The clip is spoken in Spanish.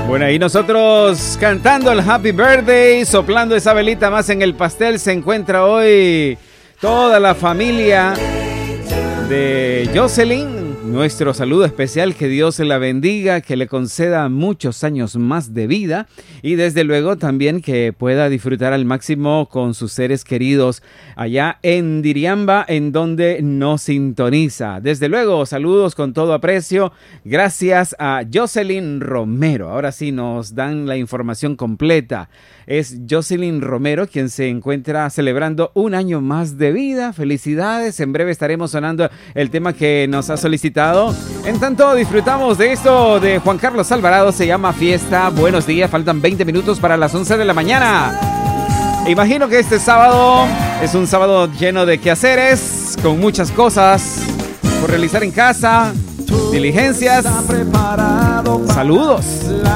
Bueno, y nosotros cantando el Happy Birthday, soplando esa velita más en el pastel, se encuentra hoy toda la familia de Jocelyn. Nuestro saludo especial, que Dios se la bendiga, que le conceda muchos años más de vida y desde luego también que pueda disfrutar al máximo con sus seres queridos allá en Diriamba, en donde nos sintoniza. Desde luego, saludos con todo aprecio. Gracias a Jocelyn Romero. Ahora sí nos dan la información completa. Es Jocelyn Romero quien se encuentra celebrando un año más de vida. Felicidades. En breve estaremos sonando el tema que nos ha solicitado. En tanto, disfrutamos de esto de Juan Carlos Alvarado. Se llama Fiesta. Buenos días. Faltan 20 minutos para las 11 de la mañana. Imagino que este sábado es un sábado lleno de quehaceres, con muchas cosas por realizar en casa, diligencias. Saludos.